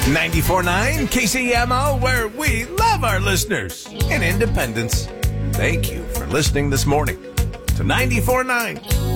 94.9 KCMO, where we love our listeners in Independence. Thank you for listening this morning to 94.9